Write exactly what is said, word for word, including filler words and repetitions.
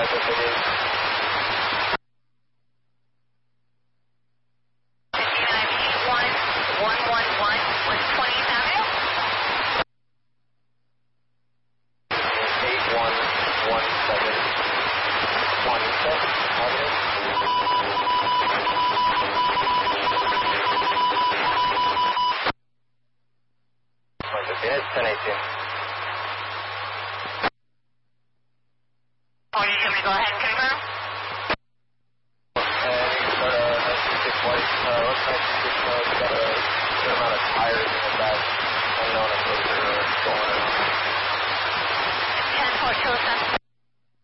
five if it is. fifty-nine eight one, one one one, one twentieth Avenue. eight one one seven, twenty-seven Avenue. It's ten eighteen. Oh, you want me to go ahead and confirm? And you can start a ninety-six white, uh, looks ninety-six, uh, it's got a good amount of tires in the back. Unknown if those are going or not. ten four two seven.